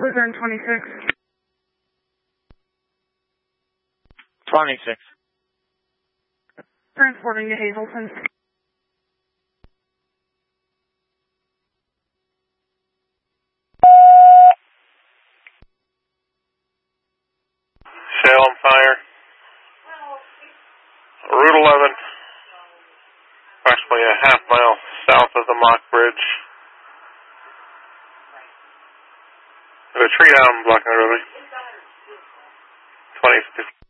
Luzerne 26. 26. Transporting to Hazleton. Salem Fire. Route 11. Approximately a half mile south of the Mock Bridge. There's a tree down blocking the roadway. 20.